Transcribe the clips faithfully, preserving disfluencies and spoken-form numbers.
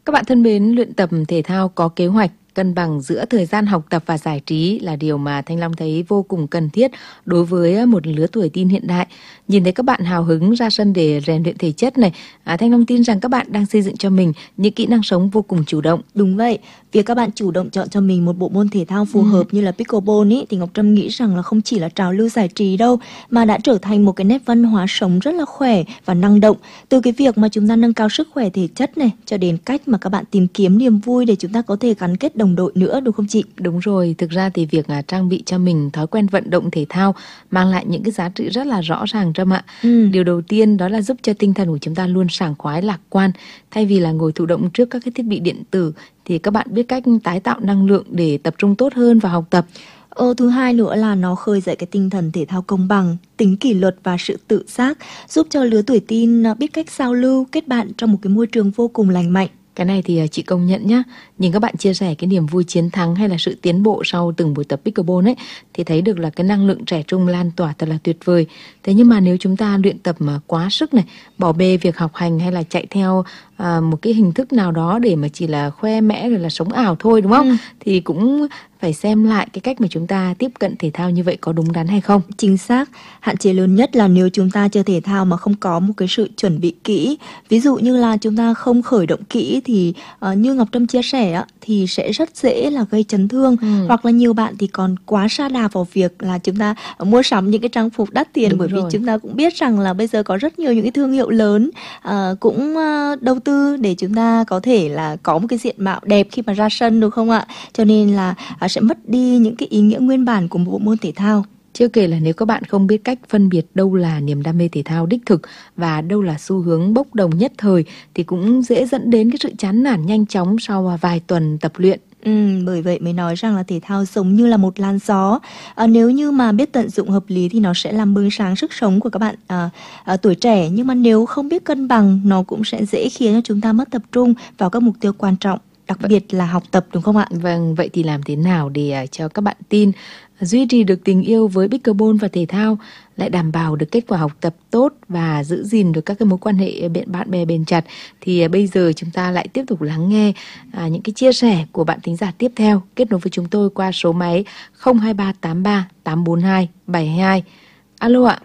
Các bạn thân mến, luyện tập thể thao có kế hoạch, cân bằng giữa thời gian học tập và giải trí là điều mà Thanh Long thấy vô cùng cần thiết đối với một lứa tuổi teen hiện đại. Nhìn thấy các bạn hào hứng ra sân để rèn luyện thể chất này, à, Thanh Long tin rằng các bạn đang xây dựng cho mình những kỹ năng sống vô cùng chủ động. Đúng vậy, việc các bạn chủ động chọn cho mình một bộ môn thể thao phù ừ. hợp như là pickleball ý, thì Ngọc Trâm nghĩ rằng là không chỉ là trào lưu giải trí đâu, mà đã trở thành một cái nét văn hóa sống rất là khỏe và năng động. Từ cái việc mà chúng ta nâng cao sức khỏe thể chất này, cho đến cách mà các bạn tìm kiếm niềm vui để chúng ta có thể gắn kết đồng đội nữa, đúng không chị? Đúng rồi, thực ra thì việc à, trang bị cho mình thói quen vận động thể thao mang lại những cái giá trị rất là rõ ràng Trâm ạ. Ừ. Điều đầu tiên đó là giúp cho tinh thần của chúng ta luôn sảng khoái, lạc quan. Thay vì là ngồi thụ động trước các cái thiết bị điện tử thì các bạn biết cách tái tạo năng lượng để tập trung tốt hơn vào học tập. Ờ, thứ hai nữa là nó khơi dậy cái tinh thần thể thao công bằng, tính kỷ luật và sự tự giác, giúp cho lứa tuổi teen biết cách giao lưu, kết bạn trong một cái môi trường vô cùng lành mạnh. Cái này thì chị công nhận nhá. Nhìn các bạn chia sẻ cái niềm vui chiến thắng hay là sự tiến bộ sau từng buổi tập pickleball ấy, thì thấy được là cái năng lượng trẻ trung lan tỏa thật là tuyệt vời. Thế nhưng mà nếu chúng ta luyện tập mà quá sức này, bỏ bê việc học hành hay là chạy theo à, một cái hình thức nào đó để mà chỉ là khoe mẽ rồi là sống ảo thôi, đúng không? Ừ. Thì cũng phải xem lại cái cách mà chúng ta tiếp cận thể thao như vậy có đúng đắn hay không. Chính xác. Hạn chế lớn nhất là nếu chúng ta chơi thể thao mà không có một cái sự chuẩn bị kỹ. Ví dụ như là chúng ta không khởi động kỹ thì uh, như Ngọc Trâm chia sẻ á, thì sẽ rất dễ là gây chấn thương. Ừ. Hoặc là nhiều bạn thì còn quá sa đà vào việc là chúng ta mua sắm những cái trang phục đắt tiền. Đúng bởi rồi. Vì chúng ta cũng biết rằng là bây giờ có rất nhiều những cái thương hiệu lớn uh, cũng uh, đầu tư để chúng ta có thể là có một cái diện mạo đẹp khi mà ra sân, đúng không ạ? Cho nên là uh, sẽ mất đi những cái ý nghĩa nguyên bản của một bộ môn thể thao. Chưa kể là nếu các bạn không biết cách phân biệt đâu là niềm đam mê thể thao đích thực và đâu là xu hướng bốc đồng nhất thời thì cũng dễ dẫn đến cái sự chán nản nhanh chóng sau vài tuần tập luyện. Ừ, bởi vậy mới nói rằng là thể thao giống như là một làn gió. À, nếu như mà biết tận dụng hợp lý thì nó sẽ làm bừng sáng sức sống của các bạn à, à, tuổi trẻ. Nhưng mà nếu không biết cân bằng, nó cũng sẽ dễ khiến cho chúng ta mất tập trung vào các mục tiêu quan trọng, đặc biệt là học tập, đúng không ạ? Vâng, vậy thì làm thế nào để cho các bạn teen duy trì được tình yêu với pickleball và thể thao, lại đảm bảo được kết quả học tập tốt và giữ gìn được các cái mối quan hệ bạn bè bền chặt? Thì bây giờ chúng ta lại tiếp tục lắng nghe à, những cái chia sẻ của bạn thính giả tiếp theo. Kết nối với chúng tôi qua số máy không hai ba tám ba tám bốn hai bảy hai. Alo ạ.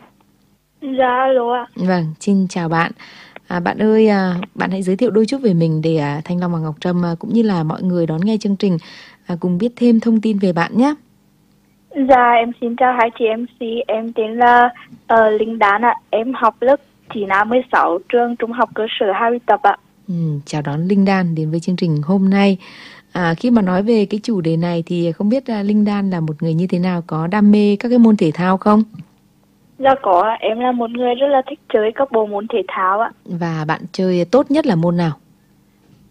Dạ, alo ạ. Vâng, xin chào bạn. À, bạn ơi, à, bạn hãy giới thiệu đôi chút về mình để à, Thanh Long và Ngọc Trâm à, cũng như là mọi người đón nghe chương trình à, cùng biết thêm thông tin về bạn nhé. Dạ, em xin chào hai chị em xê. Em tên là uh, Linh Đan ạ. Em học lớp chín A mười sáu, trường trung học cơ sở Hai Tập ạ. Ừ, chào đón Linh Đan đến với chương trình hôm nay. À, khi mà nói về cái chủ đề này thì không biết uh, Linh Đan là một người như thế nào, có đam mê các cái môn thể thao không? Dạ có, em là một người rất là thích chơi các bộ môn thể thao ạ. Và bạn chơi tốt nhất là môn nào?